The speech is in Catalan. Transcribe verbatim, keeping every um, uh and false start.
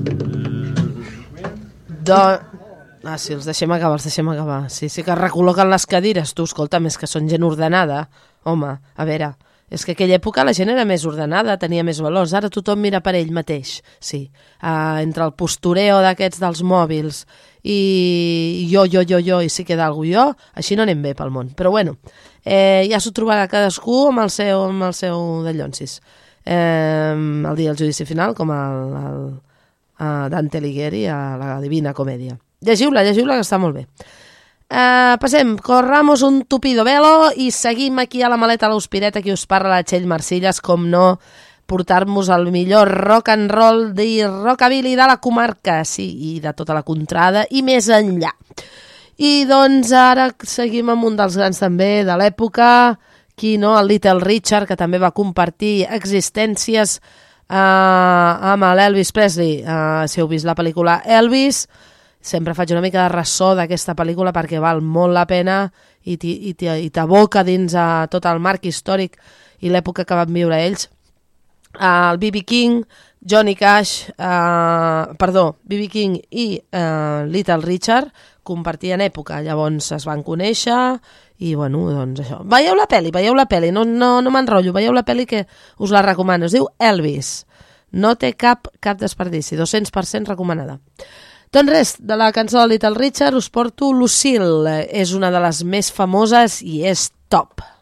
Doncs... Ah, sí, els deixem acabar, els deixem acabar. Sí, sí que recol·loquen les cadires, tu, escolta, més que són gent ordenada. Home, a veure, és que aquella època la gent era més ordenada, tenia més valors. Ara tothom mira per ell mateix, sí. Uh, entre el postureo d'aquests dels mòbils i jo, jo, jo, jo, i si queda algú jo, així no anem bé pel món. Però bueno, eh, ja s'ho trobarà cadascú amb el seu, amb el seu de llonsis. Eh, el dia del judici final, com el, el, a Dante Alighieri a la Divina Comèdia. Llegiu-la, llegiu-la, que està molt bé. Uh, passem, corramos un tupido velo i seguim aquí a la maleta a l'Hospireta, qui us parla la Txell Marcilles, com no, portar-nos el millor rock and roll i rockabilly de la comarca, sí, i de tota la contrada i més enllà. I doncs ara seguim amb un dels grans també de l'època, qui no, el Little Richard, que també va compartir existències uh, amb l'Elvis Presley. Uh, si heu vist la pel·lícula Elvis, sempre faig una mica de ressò d'aquesta pel·lícula perquè val molt la pena i t'aboca dins a tot el marc històric i l'època que van viure ells. El B B King, Johnny Cash, uh, perdó, B B King i uh, Little Richard compartien època, llavors es van conèixer i bueno, doncs això. Veieu la pel·li, veieu la pel·li, no, no, no m'enrotllo, veieu la pel·li que us la recomano, es diu Elvis, no té cap, cap desperdici, dos-cents per cent recomanada. Doncs res, de la cançó de Little Richard us porto Lucille, és una de les més famoses i és top.